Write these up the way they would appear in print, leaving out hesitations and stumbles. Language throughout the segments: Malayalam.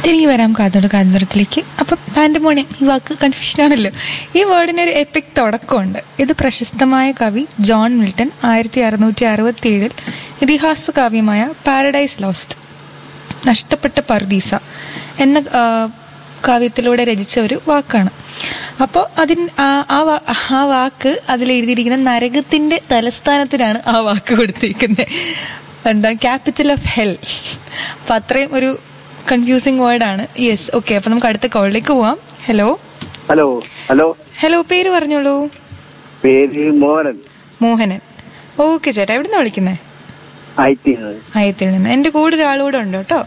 തിരികെ വരാം കാതോടത്തിലേക്ക്. അപ്പൊ പാൻഡമോണിയം ഈ വാക്ക് കൺഫ്യൂഷൻ ആണല്ലോ. ഈ വേർഡിന് ഒരു എപ്പിക് തുടക്കമുണ്ട്. ഇത് പ്രശസ്തമായ കവി ജോൺ മിൽട്ടൺ 1667 ഇതിഹാസ കാവ്യമായ പാരഡൈസ് ലോസ്റ്റ് നഷ്ടപ്പെട്ട പർദീസ എന്ന കാവ്യത്തിലൂടെ രചിച്ച ഒരു വാക്കാണ്. അപ്പോൾ ആ വാക്ക് അതിലെഴുതിയിരിക്കുന്ന നരകത്തിന്റെ തലസ്ഥാനത്തിനാണ് ആ വാക്ക് കൊടുത്തിരിക്കുന്നത്. എന്താ, ക്യാപിറ്റൽ ഓഫ് ഹെൽ. അപ്പൊ അത്രയും ഒരു കൺഫ്യൂസിങ് വേർഡാണ്. Yes, okay. അപ്പൊ നമുക്ക് അടുത്ത കോളിലേക്ക് പോവാം. ഹലോ ഹലോ ഹലോ ഹലോ, പേര് പറഞ്ഞോളൂ. പേര് മോഹനൻ. മോഹനൻ. ഓക്കെ ചേട്ടാ, എവിടുന്നാ വിളിക്കുന്നേ? അയത്തിൽ നിന്ന്. എന്റെ കൂടെ ഒരാളൂടെ ഉണ്ട് കേട്ടോ.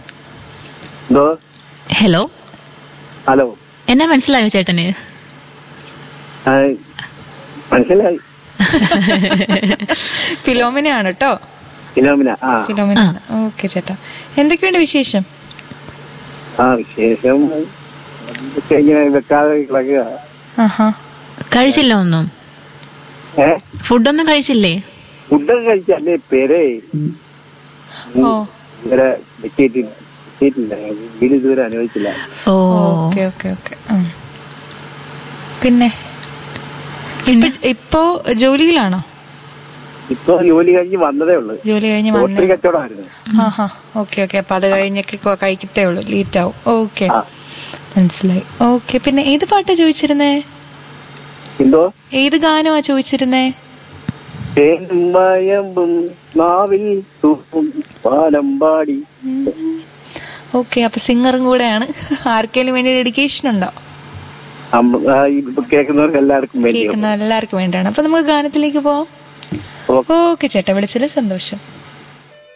ഹലോ ഹലോ, എന്നെ മനസ്സിലായോ ചേട്ടന്? മനസ്സിലായി. ഫിലോമിനയാണ് കേട്ടോ. ഫിലോമിന. ഓക്കെ ചേട്ടാ, എന്തൊക്കെയുണ്ട് വിശേഷം? വിശേഷം വെക്കാതെ കിടക്കുക. കഴിച്ചില്ല ഒന്നും? ഫുഡൊന്നും കഴിച്ചില്ലേ? ഫുഡൊക്കെ കഴിച്ചല്ലേ പേരേ ഇവരെ വെച്ചിട്ടില്ല, വീട് ഇതുവരെ അനുവദിച്ചില്ല. Okay okay okay. പിന്നെ ഇപ്പോ ജോലിയിലാണോ? ഇപ്പൊ ജോലി കഴിഞ്ഞ് വന്നതേ ഉള്ളൂ. ജോലി കഴിഞ്ഞ് കച്ചവടമായിരുന്നു. Okay okay. അപ്പൊ അത് കഴിഞ്ഞൊക്കെ കഴിക്കത്തേ ഉള്ളൂ, ലേറ്റ് ആവും. ഓക്കെ, മനസ്സിലായി. ഓക്കെ, പിന്നെ ഏത് പാട്ടാ ചോദിച്ചിരുന്നേ? എന്തോ, ഏത് ഗാനമാ ചോദിച്ചിരുന്നേ? ഓക്കെ, അപ്പൊ സിംഗറും കൂടെയാണ്. ആർക്കെങ്കിലും വേണ്ടി ഡെഡിക്കേഷൻ ഉണ്ടോ? കേൾക്കുന്നവർക്ക് എല്ലാവർക്കും വേണ്ടിയാണ്. അപ്പൊ നമുക്ക് ഗാനത്തിലേക്ക് പോവാം. ഓക്കെ ചേട്ടാ, വിളിച്ചതിൽ സന്തോഷം.